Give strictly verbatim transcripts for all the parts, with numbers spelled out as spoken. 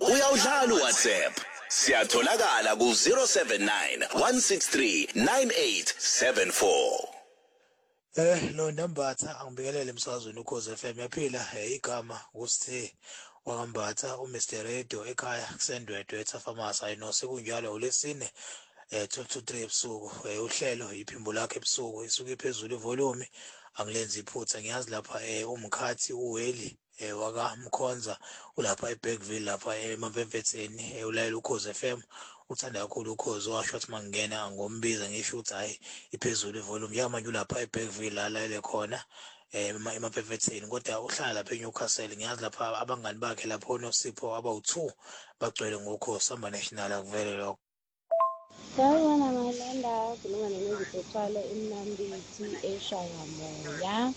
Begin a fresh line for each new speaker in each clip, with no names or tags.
Uyawudlala uWhatsApp. Siyatholakala ku zero seven nine one six three nine eight seven four.
Eh lo Ndambatha angibikelele emsakazweni uKhozi F M yaphila igama kusithe wakambatha uMr Radio ekhaya kusendwedwe eThafamasa ayinose kunjalo ulesine eh two to three ebusuku uhlelo iphimbo lakhe ebusuku isuke phezulu ivolume angilenzi iphutha ngiyazi lapha eh umkhathi uweli eh wakamkhonza ulapha eBergville lapha emamfemfetheni ulayela uKhozi F M uthanda kakhulu uKhozi washo ukuthi mangingena ngombiza ngisho ukuthi hayi iphezulu ivolume njengamanje ulapha eBergville alayele khona eh emamfemfetheni kodwa uhlala lapha eNewcastle ngiyazi lapha abangani bakhe lapho noSipho abawu two bagcwele ngokhosi samba national akuvele lokho.
Sawubona Malonda, khuluma nemiziphetshalo emnambithi eshaya moya.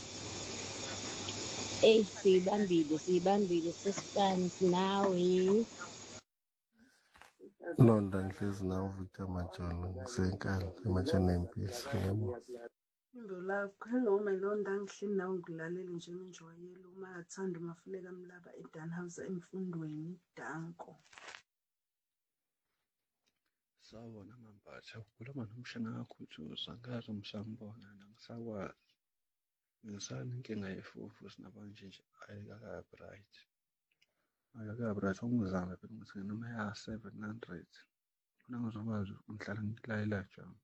Ey sibambile sibambile sesifans nawe.
Londa ngihlezi nawe Victor Majolo ngisenkala emajana empilo ngiyabonga.
Imbola hello Malonda ngihleli nawe ngilalele njengenjwayelo uma yathanda umafuleka mlaba eDanhouse emfundweni Danko.
Sawubona Mambatha, ukhuluma nomshana kaKhuthuza, ngazi umsambona nangisakwazi. Ngisana inkinga yefufu sinabanje nje ayikaka bright. Ayikaka bright ungizame phela ukuthi noma ya seven hundred. Mina ngizokwazi ngihlala ngilayela njalo.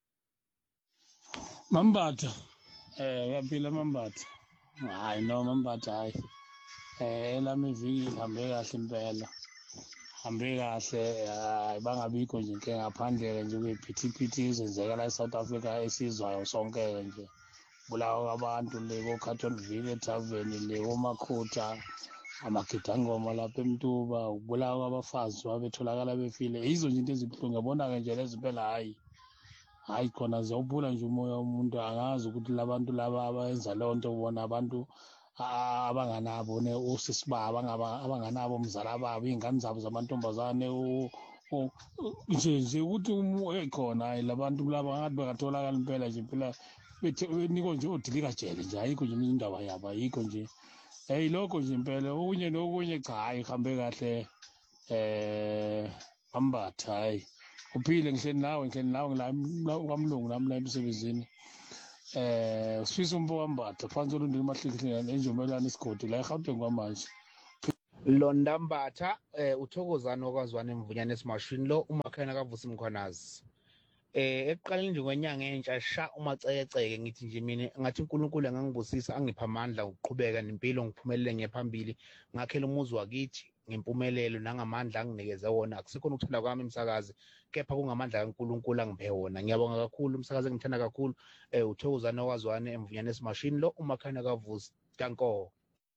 Mambatha eh yaphila Mambatha. Hayi no Mambatha hayi. Eh elami iviki lihambe kahle impela. Hambe kahle hayi bangabikho nje inkinga ngaphandle nje kwephithiphithi izenzeka la eSouth Africa esizwayo sonke nje. Bulawa kwabantu le ko Cartonville eTavern le oMakhutha amagidangoma lapha eMtuba ubulawa kwabafazi babetholakala befile yizo nje into ezibhlungu yabona ke nje lezi phela hayi hayi khona ziyawubula nje umoya womuntu angazi ukuthi labantu laba abayenza lonto ubona abantu abanganabo ne usisibaba abanganabo umzala babo ingane zabo zamantombazane nje nje ukuthi ekhona hayi labantu laba ngathi bakatholakala impela nje impela bethe niko nje odilika jele nje ayikho nje indaba yabo ayikho nje hey lokho nje impela okunye nokunye cha hayi ihambe kahle eh Mambatha hayi uphile ngihleli nawe ngihleli nawe ngila kwamlungu nami la emsebenzini eh sifisa umbo Mambatha phansi olundile mahlikihlelana enjomelana isigodi la eGauteng kwamanje.
Londa Mbatha eh uthokozana okwazwana emvunyane esimashini lo umakhena kavusi Mkhwanazi eh ekuqaleni nje kwenyanga entsha sha umacekeceke ngithi nje mina ngathi uNkulunkulu angangibusisa angipha amandla ukuqhubeka nempilo ngiphumelele ngephambili ngakhela umuzi wakithi ngempumelelo nangamandla anginikeze wona akusikho ukuthanda kwami umsakazi kepha kungamandla kaNkulunkulu angiphe wona ngiyabonga kakhulu umsakazi engithanda kakhulu eh uthokozana okwazwana emvunyane esimashini lo umakhena kavusi Danko.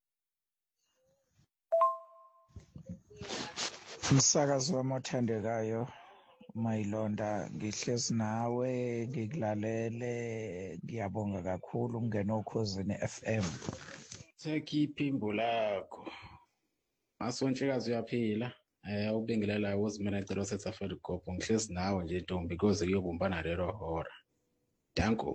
Umsakazi wami othandekayo Mayilonda ngihlezi nawe ngikulalele ngiyabonga kakhulu ungena okhosini F M.
Thekhi iphimbo lakho Masontshekazi uyaphila eh ubingelela wozimela icelo seTsafeli Gopho ngihlezi nawe nje Ntombi because kuyobumbana lelo hora. Danko.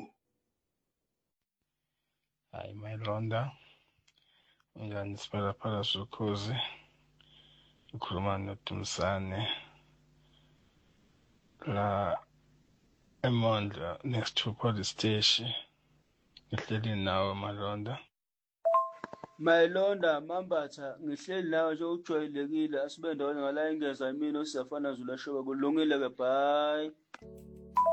Hayi Mayilonda ngiyani siphala phala sokhozi ukhuluma noDumsane la eMondla next to police station ngihleli nawe Malonda.
Mayilonda Mambatha ngihleli nawe nje ujwayelekile asibe ndawonye ngala ingeza imini osiyafana Zulu shoba kulungile ke bye.